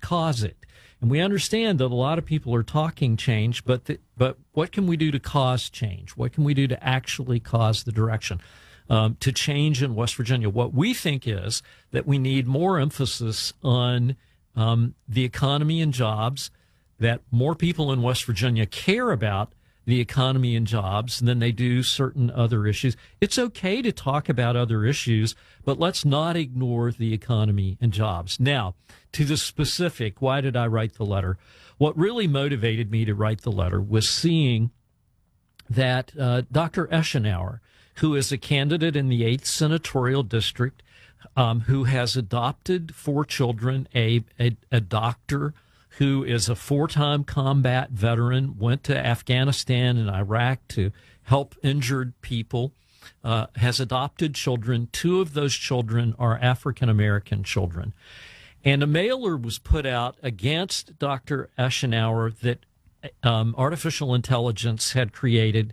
cause it. And we understand that a lot of people are talking change, but what can we do to cause change? What can we do to actually cause the direction to change in West Virginia? What we think is that we need more emphasis on the economy and jobs, that more people in West Virginia care about the economy and jobs than they do certain other issues. It's okay to talk about other issues, but let's not ignore the economy and jobs. Now, to the specific, why did I write the letter? What really motivated me to write the letter was seeing that Dr. Eschenauer, who is a candidate in the 8th Senatorial District, who has adopted 4 children, a doctor who is a 4-time combat veteran, went to Afghanistan and Iraq to help injured people, has adopted children. 2 of those children are African-American children. And a mailer was put out against Dr. Eschenauer that artificial intelligence had created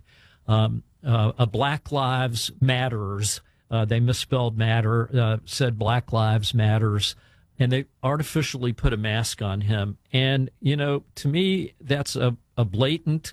a Black Lives Matters. They misspelled matter, said Black Lives Matters, and they artificially put a mask on him. And, you know, to me, that's a blatant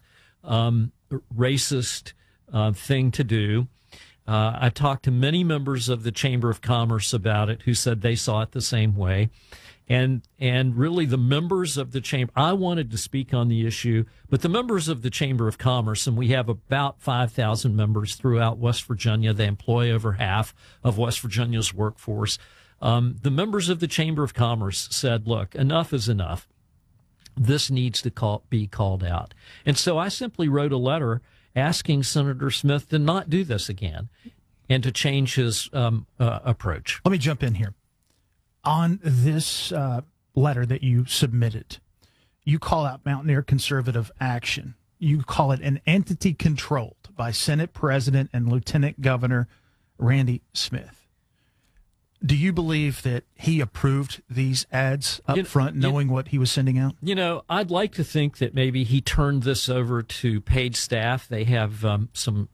racist thing to do. I talked to many members of the Chamber of Commerce about it who said they saw it the same way. And really the members of the Chamber, I wanted to speak on the issue, but the members of the Chamber of Commerce, and we have about 5,000 members throughout West Virginia. They employ over half of West Virginia's workforce. The members of the Chamber of Commerce said, look, enough is enough. This needs to be called out. And so I simply wrote a letter asking Senator Smith to not do this again and to change his approach. Let me jump in here. On this letter that you submitted, you call out Mountaineer Conservative Action. You call it an entity controlled by Senate President and Lieutenant Governor Randy Smith. Do you believe that he approved these ads up front, knowing what he was sending out? You know, I'd like to think that maybe he turned this over to paid staff. They have some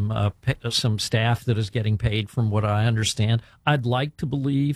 staff that is getting paid, from what I understand. I'd like to believe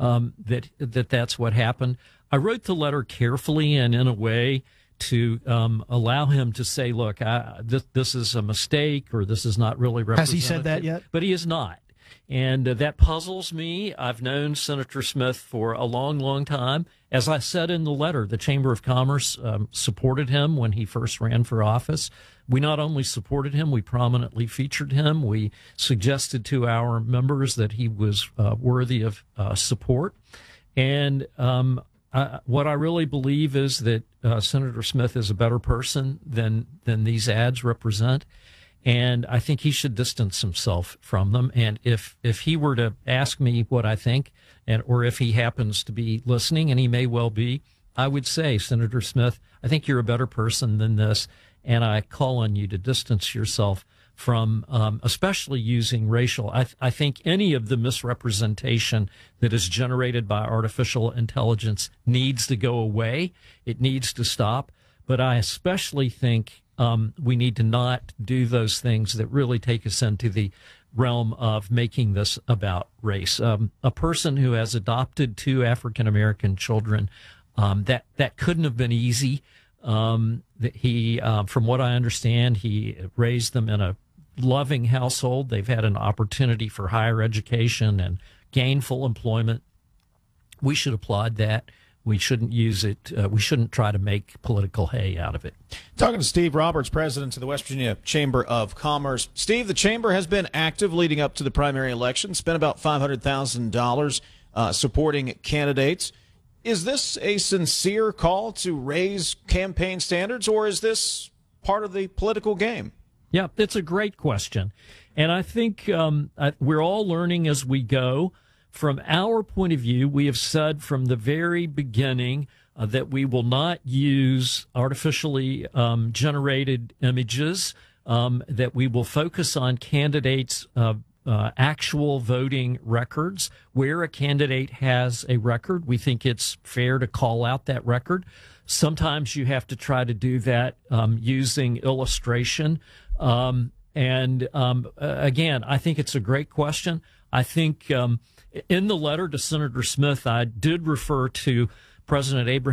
that's what happened. I wrote the letter carefully and in a way to allow him to say, look, this is a mistake, or this is not really representative. Has he said that yet? But he has not. And that puzzles me. I've known Senator Smith for a long, long time. As I said in the letter, the Chamber of Commerce supported him when he first ran for office. We not only supported him, we prominently featured him. We suggested to our members that he was worthy of support. And what I really believe is that Senator Smith is a better person than these ads represent. And I think he should distance himself from them. And if he were to ask me what I think, or if he happens to be listening, and he may well be, I would say, Senator Smith, I think you're a better person than this. And I call on you to distance yourself from especially using racial. I think any of the misrepresentation that is generated by artificial intelligence needs to go away. It needs to stop. But I especially think we need to not do those things that really take us into the realm of making this about race. A person who has adopted 2 African-American children, that couldn't have been easy. He, from what I understand, he raised them in a loving household. They've had an opportunity for higher education and gainful employment. We should applaud that. We shouldn't use it. We shouldn't try to make political hay out of it. Talking to Steve Roberts, president of the West Virginia Chamber of Commerce. Steve, the chamber has been active leading up to the primary election, spent about $500,000 supporting candidates. Is this a sincere call to raise campaign standards, or is this part of the political game? Yeah, it's a great question. And I think we're all learning as we go. From our point of view, we have said from the very beginning that we will not use artificially generated images, that we will focus on candidates' actual voting records. Where a candidate has a record, we think it's fair to call out that record. Sometimes you have to try to do that using illustration. Again, I think it's a great question. I think in the letter to Senator Smith, I did refer to President Abraham